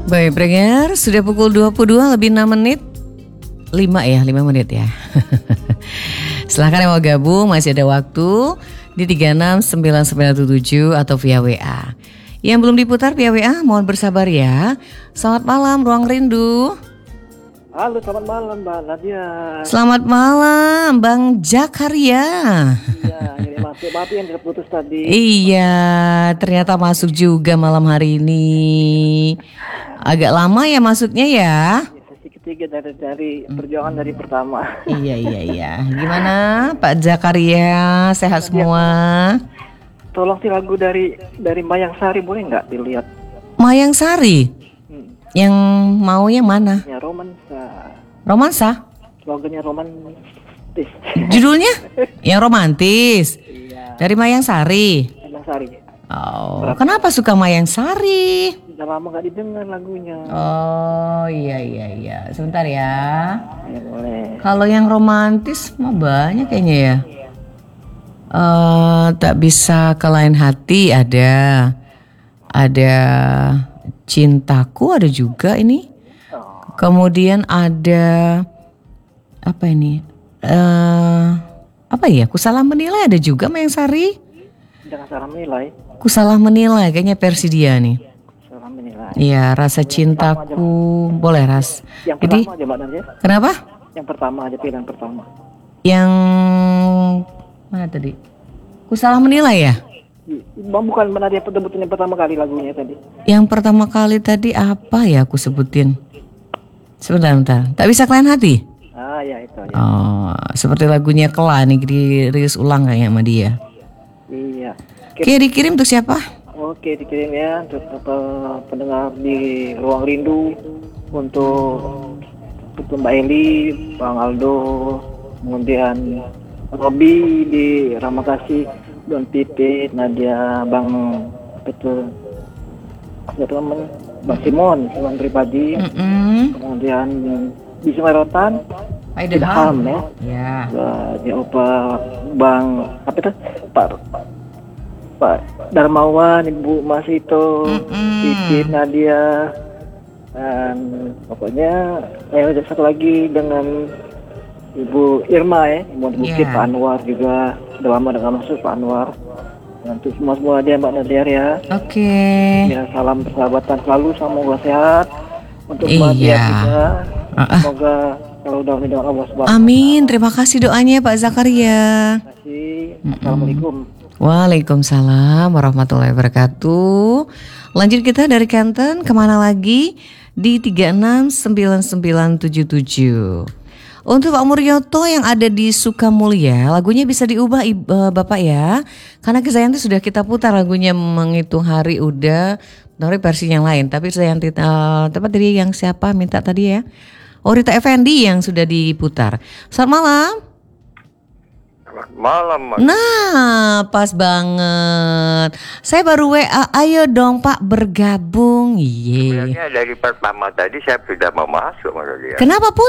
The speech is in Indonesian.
Baik, pendengar, sudah pukul 22 lebih 6 menit. 5 menit ya. Silahkan yang mau gabung, masih ada waktu di 369977 atau via WA. Yang belum diputar via WA, mohon bersabar ya. Selamat malam, Ruang Rindu. Halo, selamat malam Mbak Nadia. Selamat malam, Bang Jakaria. Iya, ini masuk Bapak yang terputus tadi. Iya, ternyata masuk juga malam hari ini. Agak lama ya masuknya ya. Sesi ketiga dari perjuangan dari pertama. Iya. Gimana Pak Jakaria, sehat semua? Tolong sih lagu dari Mayang Sari boleh nggak dilihat? Mayang Sari? Yang mau yang mana? Ya, romansa. Romansa? Slogannya romantis. Judulnya? Yang romantis? Iya. Dari Mayang Sari? Mayang Sari. Oh, kenapa suka Mayang Sari? Udah lama nggak didengar lagunya. Oh, iya. Sebentar ya. Ya boleh. Kalau yang romantis mah banyak kayaknya ya. Tak bisa ke lain hati ada cintaku ada juga ini. Kemudian ada apa ini? Apa ya? Ku salah menilai ada juga Mayang Sari. Jangan salah menilai. Ku salah menilai kayaknya versi dia nih. Salah menilai. Iya, rasa cintaku boleh ras. Yang Jadi pertama aja Mbak Nadia. kenapa? Yang pertama aja pilihan pertama. Yang mana tadi? Ku salah menilai ya? Bukan Mbak Nadia sebutin yang pertama kali lagunya tadi. Yang pertama kali tadi apa ya aku sebutin? Sebentar. Tak bisa ke lain hati? Ah ya itu ya. Oh, seperti lagunya Kela nih dirilis ulang kayaknya sama dia. Iya. Oke, dikirim untuk siapa? Oke, dikirim ya untuk pendengar di Ruang Rindu, untuk Mbak Eli, Bang Aldo, kemudian Robi di Ramakasih, Don Pipit, Nadia, Bang teman Bang Simon pribadi, kemudian di Sungai Rotan, Idham ya, di Opa Bang apa itu Pak Darmawan, Ibu Masito, Pipit, Nadia, dan pokoknya ada satu lagi dengan Ibu Irma ya, Ibu Bukit, Pak Anwar juga udah lama dengan masuk Pak Anwar. Dan untuk semua dia Mbak Nadia ya. Oke. Ya, salam persahabatan selalu, semoga sehat. Untuk Mbak Nadia juga, semoga selalu dalam lindungan Allah Subhanahu. Amin. Terima kasih doanya Pak Zakaria. Terima kasih. Assalamualaikum. Waalaikumsalam warahmatullahi wabarakatuh. Lanjut kita dari Kanten kemana lagi? Di 369977. Untuk Pak Muryoto yang ada di Sukamulya, lagunya bisa diubah Bapak ya. Karena Kesayanti sudah kita putar lagunya menghitung hari udah, dari versi yang lain. Tapi Kesayanti tepat tadi yang siapa minta tadi ya? Oh, Rita Effendi yang sudah diputar. Selamat malam. Selamat malam, Mas. Nah, pas banget. Saya baru WA, ayo dong Pak bergabung. Sebenarnya dari pertama tadi saya sudah mau masuk, Mas. Kenapa